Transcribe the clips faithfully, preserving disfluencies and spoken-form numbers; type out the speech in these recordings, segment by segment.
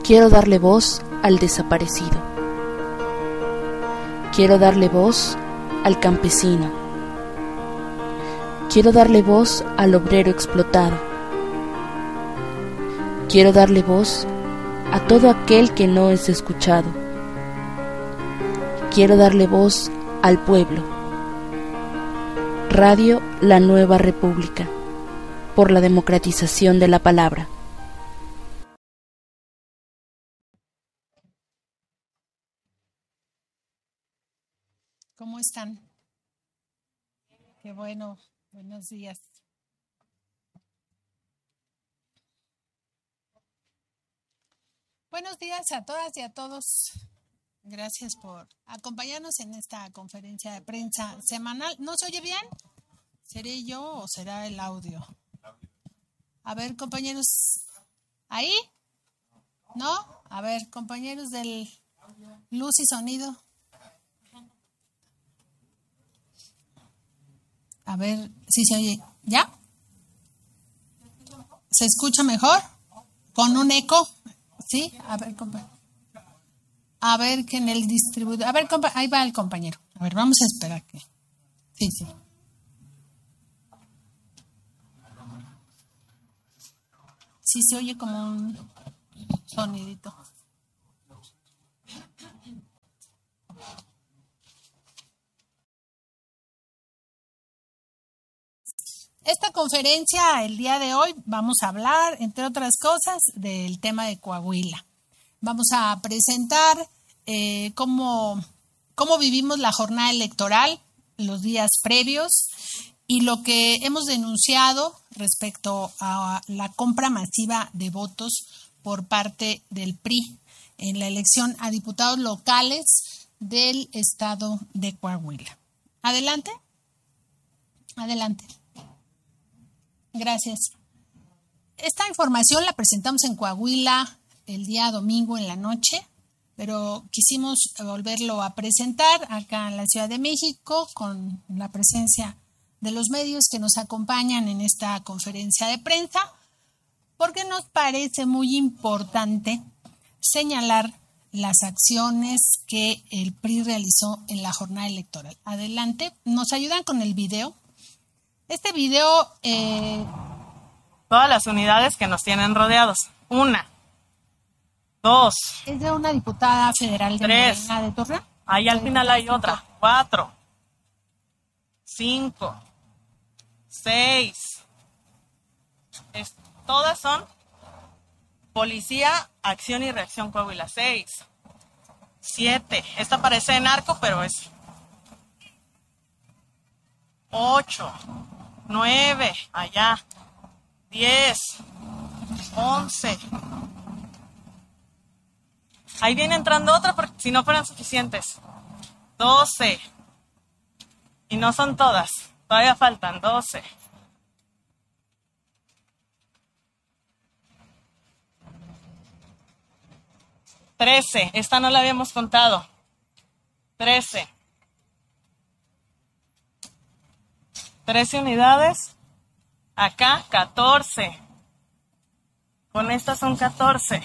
Quiero darle voz al desaparecido. Quiero darle voz al campesino. Quiero darle voz al obrero explotado. Quiero darle voz a todo aquel que no es escuchado. Quiero darle voz al pueblo. Radio La Nueva República, por la democratización de la palabra. ¿Cómo están? Qué bueno, buenos días. Buenos días a todas y a todos. Gracias por acompañarnos en esta conferencia de prensa semanal. ¿No se oye bien? ¿Seré yo o será el audio? A ver, compañeros, ¿ahí? ¿No? A ver, compañeros del luz y sonido. A ver si se oye. ¿Ya? ¿Se escucha mejor? ¿Con un eco? ¿Sí? A ver, compañero. A ver que en el distribuidor. A ver, compa... ahí va el compañero. A ver, vamos a esperar que. Sí, sí. Sí, se oye como un sonidito. Esta conferencia, el día de hoy, vamos a hablar, entre otras cosas, del tema de Coahuila. Vamos a presentar eh, cómo, cómo vivimos la jornada electoral, los días previos y lo que hemos denunciado respecto a la compra masiva de votos por parte del P R I en la elección a diputados locales del estado de Coahuila. Adelante. Adelante. Gracias. Esta información la presentamos en Coahuila el día domingo en la noche, pero quisimos volverlo a presentar acá en la Ciudad de México con la presencia de los medios que nos acompañan en esta conferencia de prensa, porque nos parece muy importante señalar las acciones que el P R I realizó en la jornada electoral. Adelante, ¿nos ayudan con el video? Este video... Eh... Todas las unidades que nos tienen rodeados. Una. Dos. Es de una diputada federal de Tres. Morena de Torreón. Ahí al final hay cinco. Otra. Cuatro. Cinco. Seis. Es, todas son Policía, Acción y Reacción Coahuila. Seis. Siete. Esta parece narco, pero es. Ocho. Nueve. Allá. Diez. Once. Ahí viene entrando otra porque si no fueran suficientes. doce. Y no son todas. Todavía faltan doce. trece. Esta no la habíamos contado. trece. trece unidades. Acá catorce. Con estas son catorce.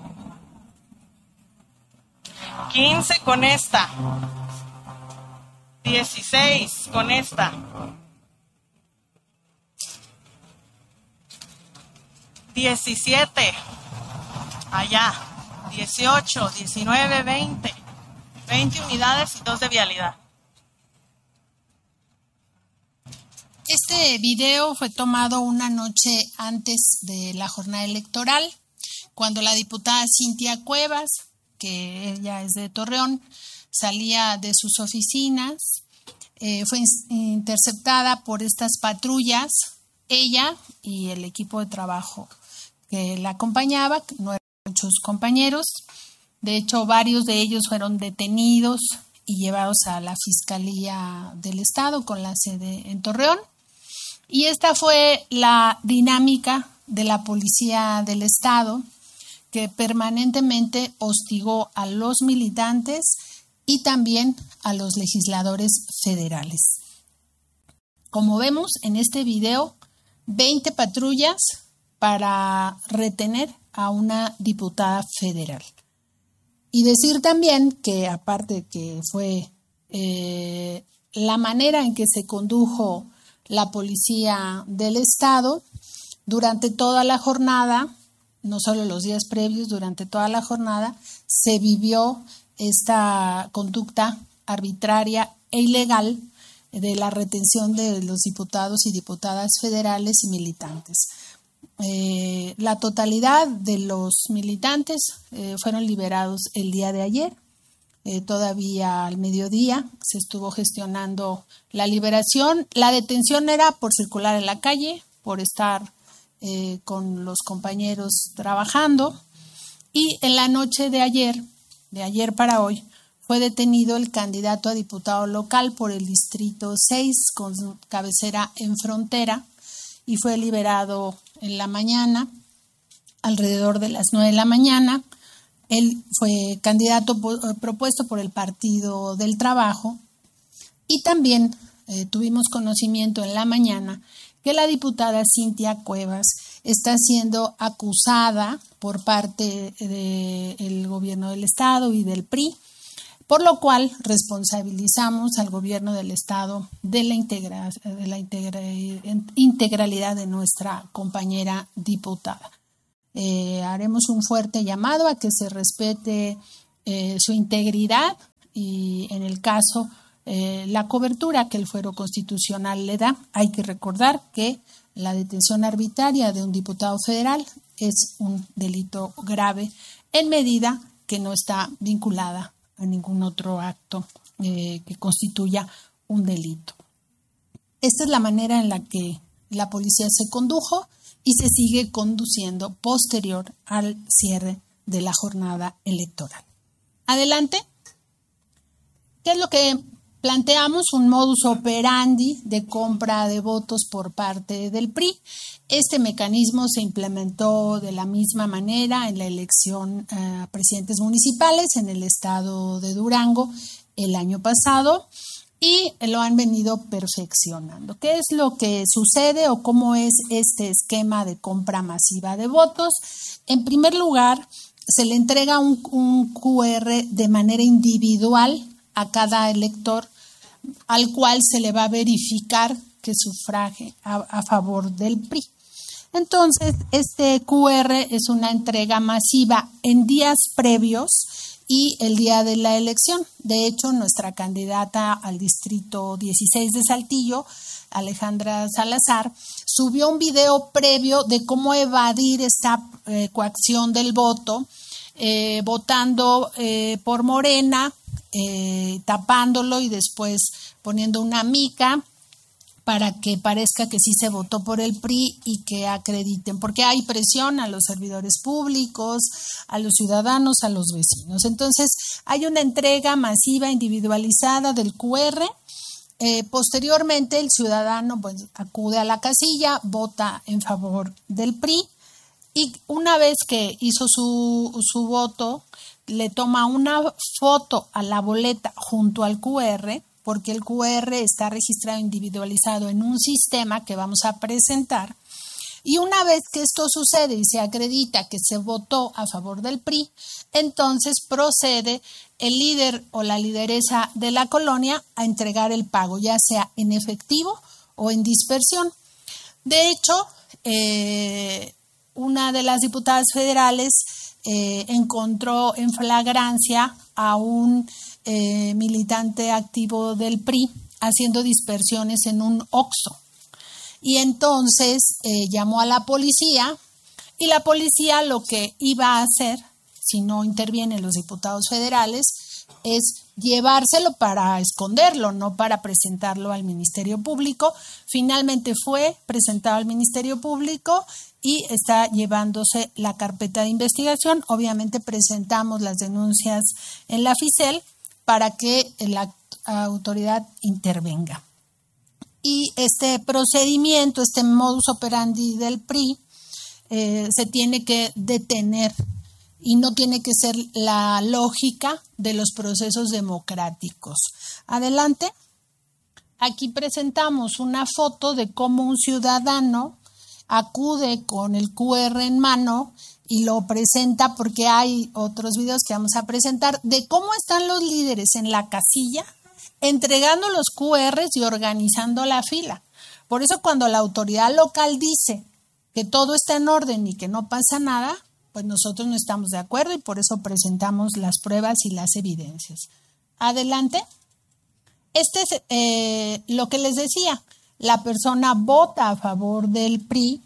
quince con esta. dieciséis con esta. diecisiete. Allá. dieciocho, diecinueve, veinte. veinte unidades y dos de vialidad. Este video fue tomado una noche antes de la jornada electoral, cuando la diputada Cintia Cuevas, que ella es de Torreón, salía de sus oficinas, eh, fue interceptada por estas patrullas, ella y el equipo de trabajo que la acompañaba, no eran muchos compañeros, de hecho varios de ellos fueron detenidos y llevados a la Fiscalía del Estado con la sede en Torreón. Y esta fue la dinámica de la Policía del Estado, que permanentemente hostigó a los militantes y también a los legisladores federales. Como vemos en este video, veinte patrullas para retener a una diputada federal. Y decir también que, aparte que fue eh, la manera en que se condujo la policía del Estado durante toda la jornada, no solo los días previos, durante toda la jornada, se vivió esta conducta arbitraria e ilegal de la retención de los diputados y diputadas federales y militantes. Eh, la totalidad de los militantes eh, fueron liberados el día de ayer. Eh, todavía al mediodía se estuvo gestionando la liberación. La detención era por circular en la calle, por estar eh, con los compañeros trabajando. Y en la noche de ayer, de ayer para hoy, fue detenido el candidato a diputado local por el Distrito seis con cabecera en Frontera y fue liberado en la mañana, alrededor de las nueve de la mañana. Él fue candidato propuesto por el Partido del Trabajo y también eh, tuvimos conocimiento en la mañana que la diputada Cintia Cuevas está siendo acusada por parte del gobierno del Estado y del P R I, por lo cual responsabilizamos al gobierno del Estado de la, integra, de la integra, integralidad de nuestra compañera diputada. Eh, haremos un fuerte llamado a que se respete eh, su integridad y, en el caso, eh, la cobertura que el fuero constitucional le da. Hay que recordar que la detención arbitraria de un diputado federal es un delito grave en medida que no está vinculada a ningún otro acto eh, que constituya un delito. Esta es la manera en la que la policía se condujo y se sigue conduciendo posterior al cierre de la jornada electoral. Adelante. ¿Qué es lo que planteamos? Un modus operandi de compra de votos por parte del P R I. Este mecanismo se implementó de la misma manera en la elección a presidentes municipales en el estado de Durango el año pasado y lo han venido perfeccionando. ¿Qué es lo que sucede o cómo es este esquema de compra masiva de votos? En primer lugar, se le entrega un, un cu erre de manera individual a cada elector, al cual se le va a verificar que sufrague a, a favor del P R I. Entonces, este cu erre es una entrega masiva en días previos y el día de la elección. De hecho, nuestra candidata al Distrito dieciséis de Saltillo, Alejandra Salazar, subió un video previo de cómo evadir esta eh, coacción del voto, eh, votando eh, por Morena, eh, tapándolo y después poniendo una mica para que parezca que sí se votó por el P R I y que acrediten, porque hay presión a los servidores públicos, a los ciudadanos, a los vecinos. Entonces, hay una entrega masiva individualizada del cu erre. Eh, posteriormente, el ciudadano pues, acude a la casilla, vota en favor del P R I y una vez que hizo su, su voto, le toma una foto a la boleta junto al cu erre, porque el cu erre está registrado individualizado en un sistema que vamos a presentar. Y una vez que esto sucede y se acredita que se votó a favor del P R I, entonces procede el líder o la lideresa de la colonia a entregar el pago, ya sea en efectivo o en dispersión. De hecho, eh, una de las diputadas federales eh, encontró en flagrancia a un eh, militante activo del P R I haciendo dispersiones en un Oxxo. Y entonces eh, llamó a la policía y la policía lo que iba a hacer, si no intervienen los diputados federales, es llevárselo para esconderlo, no para presentarlo al Ministerio Público. Finalmente fue presentado al Ministerio Público y está llevándose la carpeta de investigación. Obviamente presentamos las denuncias en la FICEL para que la autoridad intervenga. Y este procedimiento, este modus operandi del P R I, eh, se tiene que detener y no tiene que ser la lógica de los procesos democráticos. Adelante. Aquí presentamos una foto de cómo un ciudadano acude con el cu erre en mano y lo presenta porque hay otros videos que vamos a presentar de cómo están los líderes en la casilla entregando los cu erres y organizando la fila. Por eso cuando la autoridad local dice que todo está en orden y que no pasa nada, pues nosotros no estamos de acuerdo y por eso presentamos las pruebas y las evidencias. Adelante. Este es eh, lo que les decía. La persona vota a favor del P R I,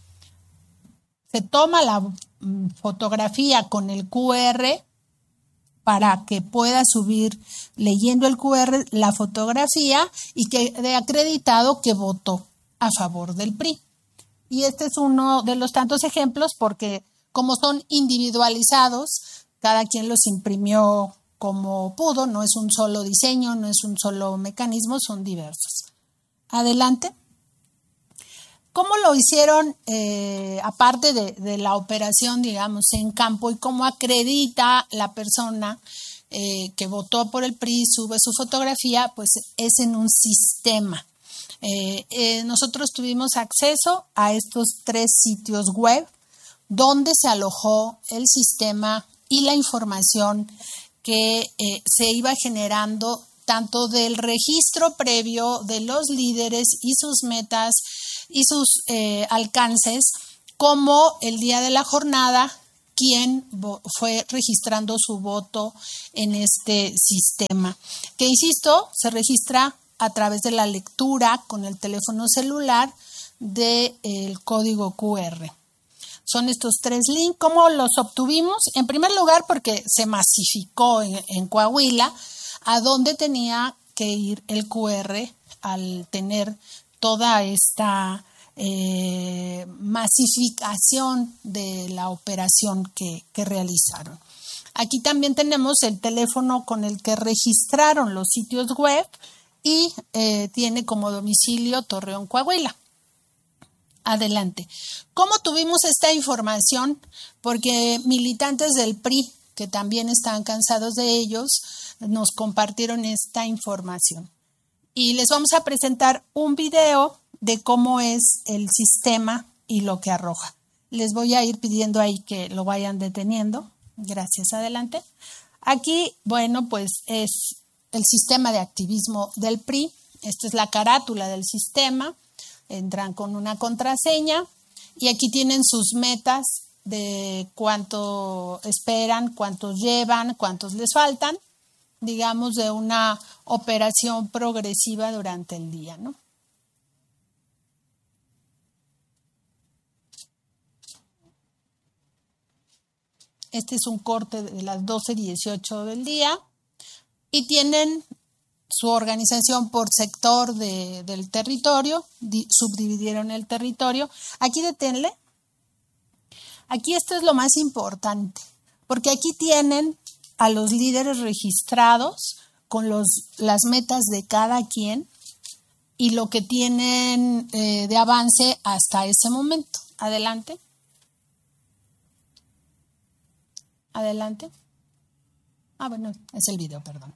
se toma la mm, fotografía con el cu erre para que pueda subir leyendo el cu erre la fotografía y quede acreditado que votó a favor del P R I. Y este es uno de los tantos ejemplos porque como son individualizados, cada quien los imprimió como pudo, no es un solo diseño, no es un solo mecanismo, son diversos. Adelante. ¿Cómo lo hicieron, eh, aparte de, de la operación, digamos, en campo y cómo acredita la persona eh, que votó por el P R I, sube su fotografía? Pues es en un sistema. Eh, eh, nosotros tuvimos acceso a estos tres sitios web donde se alojó el sistema y la información que eh, se iba generando tanto del registro previo de los líderes y sus metas y sus eh, alcances, como el día de la jornada, quien fue registrando su voto en este sistema, que insisto, se registra a través de la lectura con el teléfono celular del código cu erre. Son estos tres links. ¿Cómo los obtuvimos? En primer lugar, porque se masificó en, en Coahuila, a donde tenía que ir el cu erre al tener toda esta eh, masificación de la operación que, que realizaron. Aquí también tenemos el teléfono con el que registraron los sitios web y eh, tiene como domicilio Torreón, Coahuila. Adelante. ¿Cómo tuvimos esta información? Porque militantes del P R I, que también estaban cansados de ellos, nos compartieron esta información. Y les vamos a presentar un video de cómo es el sistema y lo que arroja. Les voy a ir pidiendo ahí que lo vayan deteniendo. Gracias. Adelante. Aquí, bueno, pues es el sistema de activismo del P R I. Esta es la carátula del sistema. Entran con una contraseña y aquí tienen sus metas de cuánto esperan, cuántos llevan, cuántos les faltan, digamos, de una operación progresiva durante el día, ¿no? Este es un corte de las doce dieciocho del día y tienen su organización por sector de, del territorio, di, subdividieron el territorio. Aquí deténle. Aquí esto es lo más importante, porque aquí tienen a los líderes registrados con los, las metas de cada quien y lo que tienen eh, de avance hasta ese momento. Adelante. Adelante. Ah, bueno, es el video, perdón.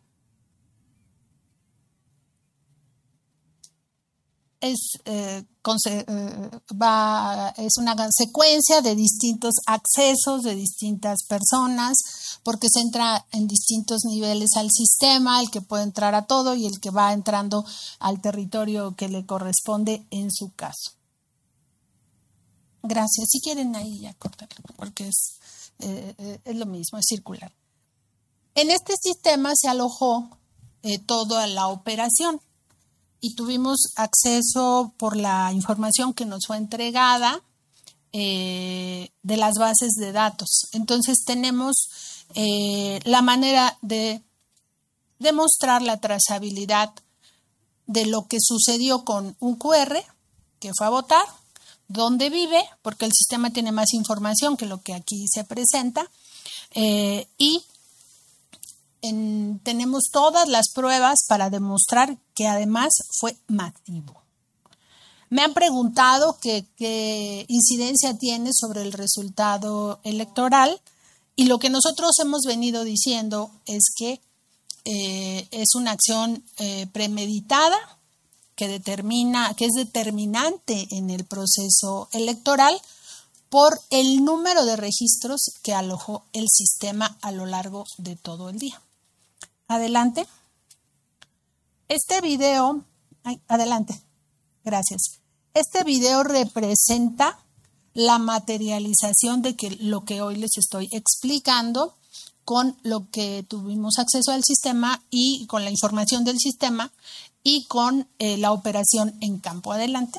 Es, eh, conse- eh, va, es una secuencia de distintos accesos de distintas personas, porque se entra en distintos niveles al sistema, el que puede entrar a todo y el que va entrando al territorio que le corresponde en su caso. Gracias. Si quieren ahí ya cortarlo, porque es, eh, es lo mismo, es circular. En este sistema se alojó eh, toda la operación. Y tuvimos acceso por la información que nos fue entregada eh, de las bases de datos. Entonces tenemos eh, la manera de demostrar la trazabilidad de lo que sucedió con un cu erre que fue a votar, dónde vive, porque el sistema tiene más información que lo que aquí se presenta, eh, y En, tenemos todas las pruebas para demostrar que además fue masivo. Me han preguntado qué incidencia tiene sobre el resultado electoral y lo que nosotros hemos venido diciendo es que eh, es una acción eh, premeditada que determina, que es determinante en el proceso electoral por el número de registros que alojó el sistema a lo largo de todo el día. Adelante. Este video, ay, adelante, gracias. Este video representa la materialización de que lo que hoy les estoy explicando con lo que tuvimos acceso al sistema y con la información del sistema y con eh, la operación en campo. Adelante.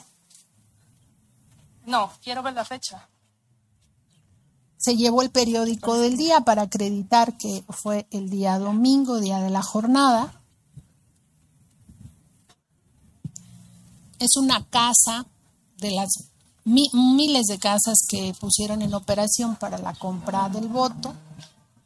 No, quiero ver la fecha. Se llevó el periódico del día para acreditar que fue el día domingo, día de la jornada. Es una casa de las mi, miles de casas que pusieron en operación para la compra del voto.